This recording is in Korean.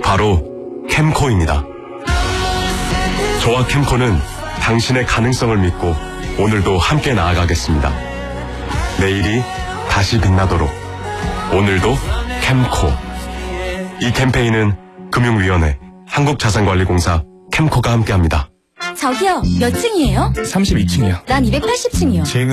바로 캠코입니다. 저와 캠코는 당신의 가능성을 믿고 오늘도 함께 나아가겠습니다. 내일이 다시 빛나도록 오늘도 캠코. 이 캠페인은 금융위원회, 한국자산관리공사 캠코가 함께합니다. 저기요, 몇 층이에요? 32층이요. 난 280층이요.